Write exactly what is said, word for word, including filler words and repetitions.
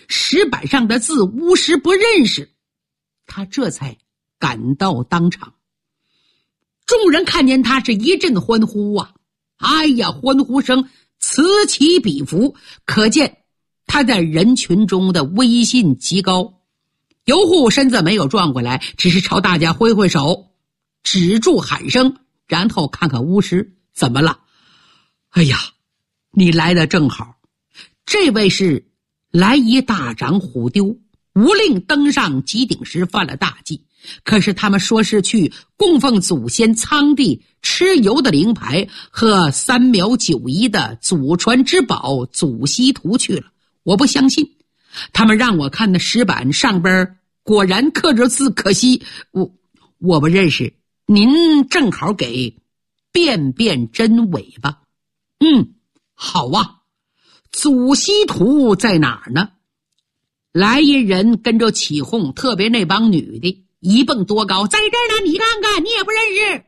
石板上的字巫师不认识，他这才赶到当场。众人看见他是一阵欢呼啊！哎呀，欢呼声此起彼伏，可见他在人群中的威信极高。游护身子没有转过来，只是朝大家挥挥手，止住喊声，然后看看巫师，怎么了？哎呀，你来的正好，这位是来夷大长虎丢，无令登上极顶时犯了大忌，可是他们说是去供奉祖先苍帝蚩尤的灵牌和三苗九夷的祖传之宝祖西图去了。我不相信，他们让我看的石板上边果然刻着字，可惜我我不认识，您正好给辨辨真伪吧。嗯，好啊，祖西图在哪儿呢？来一人跟着起哄，特别那帮女的一蹦多高，在这儿呢，你看看，你也不认识。